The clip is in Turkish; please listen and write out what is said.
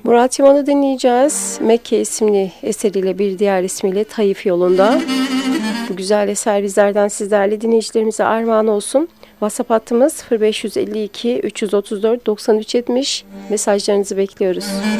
Murat Yaman'ı dinleyeceğiz. Mekke isimli eseriyle, bir diğer ismiyle Taif Yolunda. Bu güzel eser bizlerden sizlerle dinleyicilerimize armağan olsun. WhatsApp hattımız 0552 334 9370. Mesajlarınızı bekliyoruz.